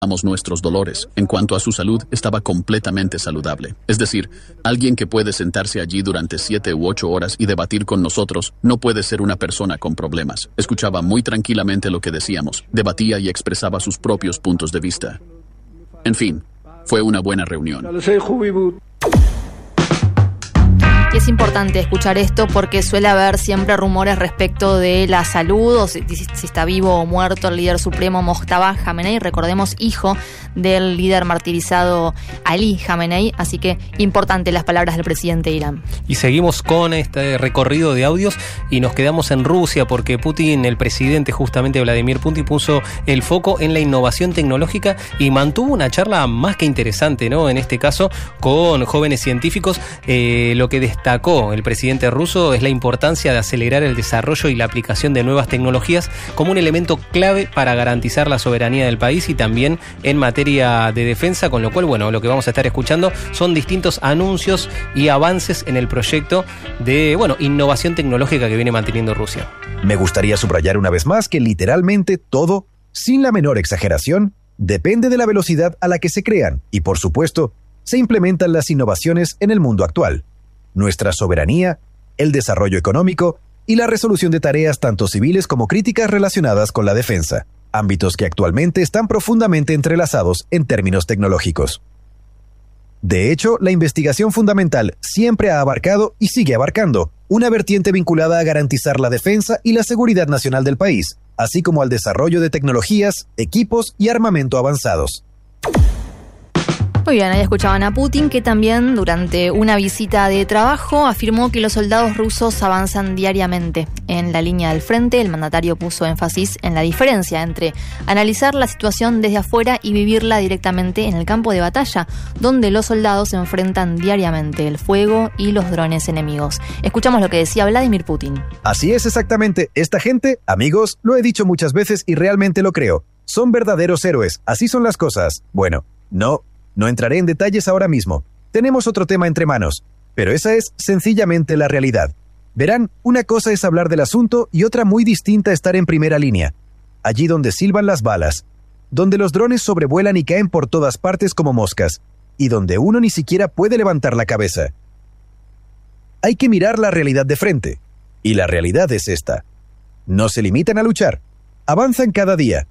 nuestros dolores. En cuanto a su salud, estaba completamente saludable. Es decir, alguien que puede sentarse allí durante 7 u 8 horas y debatir con nosotros no puede ser una persona con problemas. Escuchaba muy tranquilamente lo que decíamos, debatía y expresaba sus propios puntos de vista. En fin, fue una buena reunión. Y es importante escuchar esto porque suele haber siempre rumores respecto de la salud o si está vivo o muerto el líder supremo Mojtaba Jamenei, recordemos, hijo del líder martirizado Ali Jamenei, así que importante las palabras del presidente de Irán. Y seguimos con este recorrido de audios y nos quedamos en Rusia porque Putin, el presidente justamente Vladimir Putin, puso el foco en la innovación tecnológica y mantuvo una charla más que interesante, ¿no? En este caso con jóvenes científicos. Lo que destacó el presidente ruso es la importancia de acelerar el desarrollo y la aplicación de nuevas tecnologías como un elemento clave para garantizar la soberanía del país y también en materia de defensa, con lo cual, bueno, lo que vamos a estar escuchando son distintos anuncios y avances en el proyecto de, innovación tecnológica que viene manteniendo Rusia. Me gustaría subrayar una vez más que literalmente todo, sin la menor exageración, depende de la velocidad a la que se crean y, por supuesto, se implementan las innovaciones en el mundo actual. Nuestra soberanía, el desarrollo económico y la resolución de tareas tanto civiles como críticas relacionadas con la defensa, ámbitos que actualmente están profundamente entrelazados en términos tecnológicos. De hecho, la investigación fundamental siempre ha abarcado y sigue abarcando una vertiente vinculada a garantizar la defensa y la seguridad nacional del país, así como al desarrollo de tecnologías, equipos y armamento avanzados. Muy bien, ahí escuchaban a Putin, que también durante una visita de trabajo afirmó que los soldados rusos avanzan diariamente en la línea del frente. El mandatario puso énfasis en la diferencia entre analizar la situación desde afuera y vivirla directamente en el campo de batalla, donde los soldados enfrentan diariamente el fuego y los drones enemigos. Escuchamos lo que decía Vladimir Putin. Así es exactamente. Esta gente, amigos, lo he dicho muchas veces y realmente lo creo. Son verdaderos héroes. Así son las cosas. Bueno, no entraré en detalles ahora mismo. Tenemos otro tema entre manos, pero esa es sencillamente la realidad. Verán, una cosa es hablar del asunto y otra muy distinta estar en primera línea. Allí donde silban las balas, donde los drones sobrevuelan y caen por todas partes como moscas, y donde uno ni siquiera puede levantar la cabeza. Hay que mirar la realidad de frente, y la realidad es esta. No se limitan a luchar, avanzan cada día.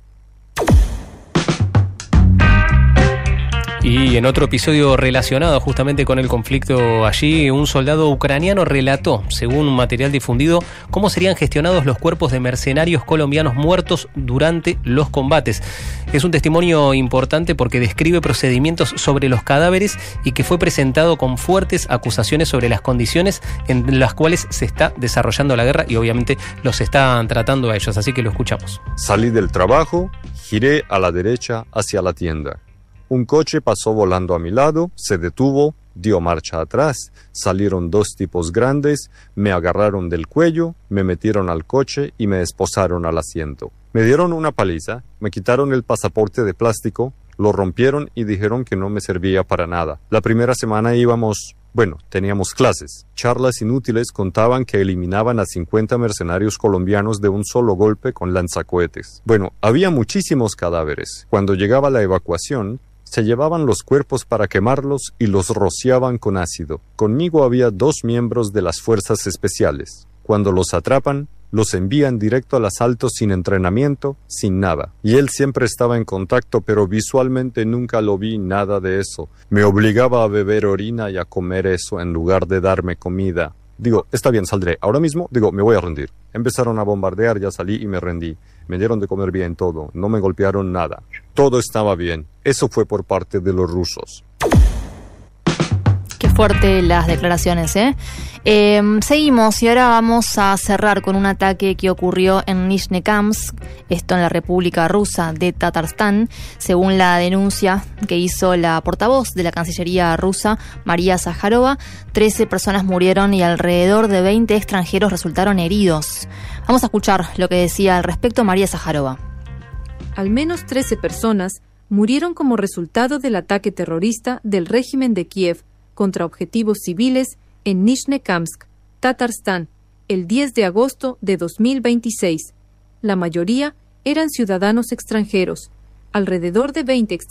Y en otro episodio relacionado justamente con el conflicto allí, un soldado ucraniano relató, según un material difundido, cómo serían gestionados los cuerpos de mercenarios colombianos muertos durante los combates. Es un testimonio importante porque describe procedimientos sobre los cadáveres y que fue presentado con fuertes acusaciones sobre las condiciones en las cuales se está desarrollando la guerra y obviamente los están tratando a ellos, así que lo escuchamos. Salí del trabajo, giré a la derecha hacia la tienda. Un coche pasó volando a mi lado, se detuvo, dio marcha atrás, salieron 2 tipos grandes, me agarraron del cuello, me metieron al coche y me esposaron al asiento. Me dieron una paliza, me quitaron el pasaporte de plástico, lo rompieron y dijeron que no me servía para nada. La primera semana teníamos clases. Charlas inútiles contaban que eliminaban a 50 mercenarios colombianos de un solo golpe con lanzacohetes. Había muchísimos cadáveres. Cuando llegaba la evacuación, se llevaban los cuerpos para quemarlos y los rociaban con ácido. Conmigo había 2 miembros de las fuerzas especiales. Cuando los atrapan, los envían directo al asalto sin entrenamiento, sin nada. Y él siempre estaba en contacto, pero visualmente nunca lo vi nada de eso. Me obligaba a beber orina y a comer eso en lugar de darme comida. Está bien, saldré. Ahora mismo, me voy a rendir. Empezaron a bombardear, ya salí y me rendí. Me dieron de comer bien todo, no me golpearon nada. Todo estaba bien. Eso fue por parte de los rusos. Qué fuerte las declaraciones, ¿eh? Seguimos y ahora vamos a cerrar con un ataque que ocurrió en Nizhnekamsk, esto en la República Rusa de Tatarstán. Según la denuncia que hizo la portavoz de la Cancillería rusa, María Zaharova, 13 personas murieron y alrededor de 20 extranjeros resultaron heridos. Vamos a escuchar lo que decía al respecto María Zaharova. Al menos 13 personas murieron como resultado del ataque terrorista del régimen de Kiev contra objetivos civiles en Nizhnekamsk, Tatarstán, el 10 de agosto de 2026. La mayoría eran ciudadanos extranjeros. alrededor de 20